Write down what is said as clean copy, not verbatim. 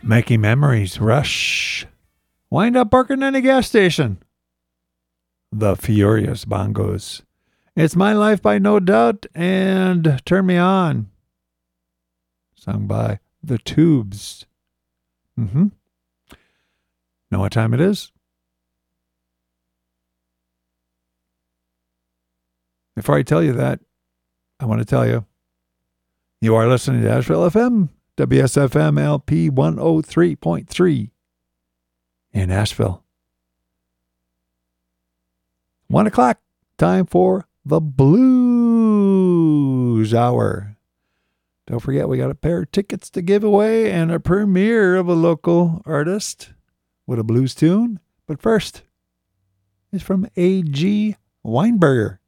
Making memories. Rush. Wind up parking at a gas station. The Furious Bongos. It's My Life by No Doubt and Turn Me On. Sung by The Tubes. Know what time it is? Before I tell you that, I want to tell you, you are listening to Asheville FM, WSFM LP 103.3 in Asheville. 1 o'clock, time for the Blues Hour. Don't forget, we got a pair of tickets to give away and a premiere of a local artist with a blues tune. But first, it's from A.G. Weinberger.